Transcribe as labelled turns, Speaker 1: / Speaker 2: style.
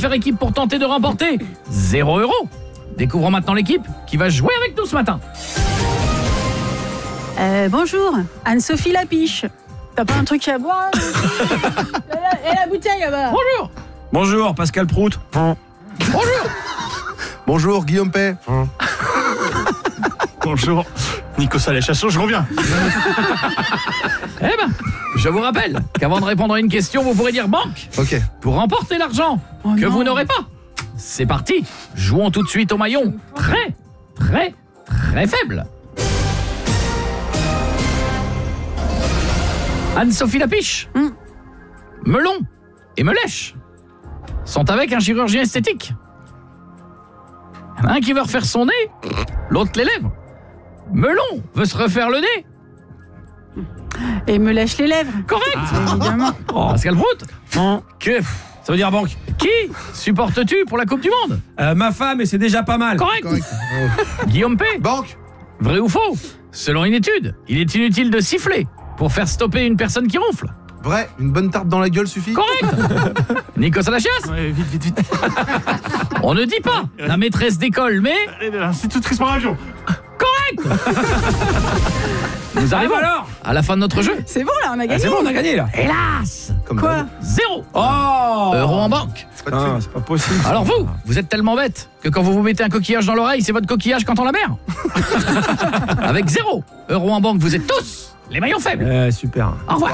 Speaker 1: faire équipe pour tenter de remporter 0 €. Découvrons maintenant l'équipe qui va jouer avec nous ce matin.
Speaker 2: Bonjour, Anne-Sophie Lapiche. T'as pas un truc à boire? Et la bouteille là-bas.
Speaker 1: Bonjour.
Speaker 3: Bonjour, Pascal Prout.
Speaker 1: Bonjour.
Speaker 4: Bonjour, Guillaume Pay.
Speaker 3: Bonjour, Nico Salé-Chasson, je reviens.
Speaker 1: Eh ben, je vous rappelle qu'avant de répondre à une question, vous pourrez dire banque
Speaker 4: Ok.
Speaker 1: pour remporter l'argent que
Speaker 2: non.
Speaker 1: vous n'aurez pas. C'est parti. Jouons tout de suite au maillon très, très, très faible. Anne-Sophie Lapiche, Melon et Melèche sont avec un chirurgien esthétique. Il y en a un qui veut refaire son nez, l'autre les lèvres. Melon veut se refaire le nez.
Speaker 2: Et me lèche les lèvres.
Speaker 1: Correct.
Speaker 2: Évidemment.
Speaker 1: Pascal Prout,
Speaker 3: Que ça veut dire banque.
Speaker 1: qui supportes-tu pour la Coupe du Monde?
Speaker 3: Ma femme, et c'est déjà pas mal.
Speaker 1: Correct. Guillaume P,
Speaker 4: Banque.
Speaker 1: vrai ou faux? Selon une étude, il est inutile de siffler pour faire stopper une personne qui ronfle.
Speaker 4: Vrai, une bonne tarte dans la gueule suffit.
Speaker 1: Correct. Nico Salachias,
Speaker 3: Ouais, vite.
Speaker 1: on ne dit pas la maîtresse d'école, mais
Speaker 3: Institutrice par avion.
Speaker 1: correct. Nous arrivons
Speaker 3: alors
Speaker 1: à la fin de notre jeu.
Speaker 2: C'est bon là, on a gagné.
Speaker 3: C'est bon, on a gagné là.
Speaker 1: Hélas,
Speaker 4: Comme
Speaker 2: Quoi?
Speaker 4: d'hab.
Speaker 1: 0
Speaker 3: Oh
Speaker 1: € en banque.
Speaker 4: Pas de thune.
Speaker 3: C'est pas possible.
Speaker 1: Alors vous êtes tellement bête que quand vous vous mettez un coquillage dans l'oreille, c'est votre coquillage quand on la mer. Avec 0 € en banque, vous êtes tous les maillons faibles.
Speaker 3: Super.
Speaker 1: Au revoir.